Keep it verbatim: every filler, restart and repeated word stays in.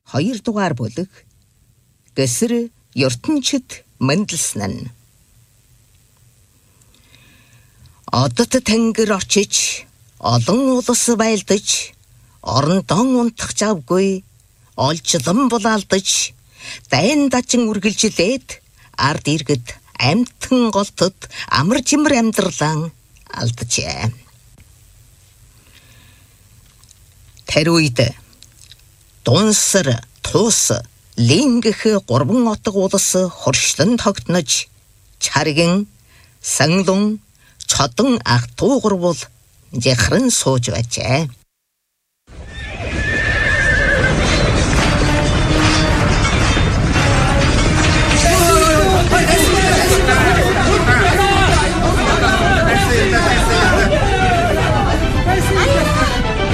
Хоёрдугаар бүлэг Гэсэр ертөнчид мэндэлсэн нь. Одод тэнгэр очиж, олон улс байлдаж, орондон унтах завгүй, олжлон булаалдаж, дайн дажин үргэлжилээд, ард иргэд амьтан голтод амар жимэр амьдралан алджээ. Тэр үед Дунсар, Туус, Лингэх гурван отог улс хоршлон тогтнож, Чаргин, Санглун, Чодон ах туугар бол жахран сууж байжээ.